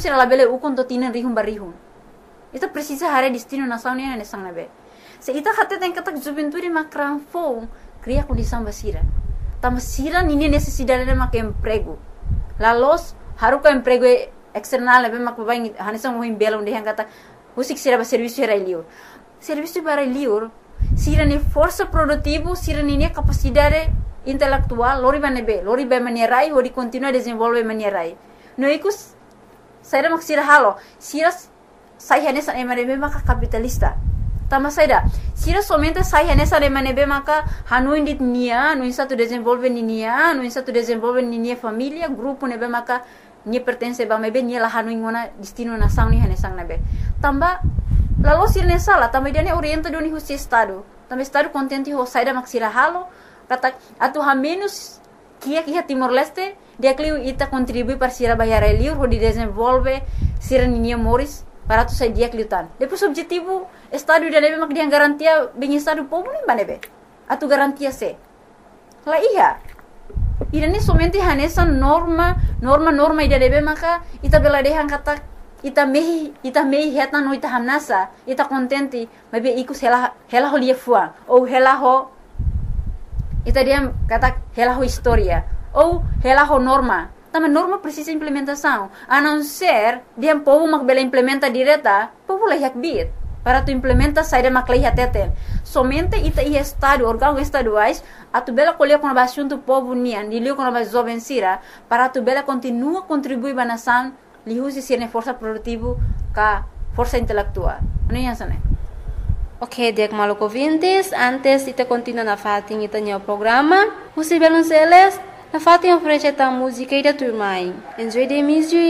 sira labele ukon to tinan rihum barihum. Ita precisa hare destino nação nem nesang nabe. Se ita hate tem katak juventude makran fo, cria condição basira. Tama sira nini necessidade de mak emprego. Lalos haruka emprego external nabe mak babai hanesang mo himbela onde hang kata usik sira ba serviço era liur. Serviço para liur, sira ni força produtivo, sira ni capacidade intelectual, lori ba manierai, ori continua desenvolve manierai. No ikus saya mak sira halo, sira saya nessa emanebe maka capitalista. Tama saida. Sira somente saya nessa emanebe maka hanu indit nia, no insa tu desenvolve nia, no insa tu desenvolve nia família, grupo nebe maka nia pertence ba mebe nia la hanu ingona destino na sang ni hanesang nebe. Tamba lalu sira nessa la tamba dia ne orienta doni husi estado. Tamba estado contente ho saida mak sira halo, kata atu ha menos kia Timor Leste, dia kliu ita contribui para sira bayar liur ho di desenvolve sira nia Moris para tu sai dia kliutan. Depois objetivo estado dia nebe mak dia garantia bem estado povo nem banebe. Atu garantia se. La iya. Ida ni somente hanesa norma ida nebe maka ita bela dehan kata ita mehi heta no ita hamnasa, ita contente, mebe ikus hela ho lia fuang ou hela ho ita dia kata hela ho historia ou hela ho norma. Tama norma precisa implementação. A não ser dia povo mak bela implementa direta, povo la yak bit. Para tu implementa saída mak la teten. Somente ita ia estado órgão estaduais, a tu bela colher com a assunto povo nian, dilio com a jovem sira, para tu bela continua contribuir ba nação, li usi sirne força produtivo ka força intelectual. Não é isso, né? Ok, dek maluk ouvintes, antes ita continua na fatin ita nyo programa, usi belun seles, na fatin oferece ta música ida turmai. Enjoy the music.